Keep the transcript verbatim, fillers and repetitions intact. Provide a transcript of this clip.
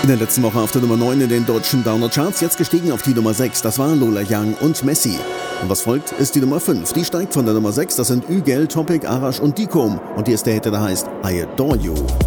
der letzten Woche auf der Nummer neun in den deutschen Downer-Charts, jetzt gestiegen auf die Nummer sechs. Das war Lola Young und Messi. Und was folgt, ist die Nummer fünf. Die steigt von der Nummer sechs. Das sind Ügel, Topic, Arash und Dicom. Und hier ist der Hit, der heißt I Adore You.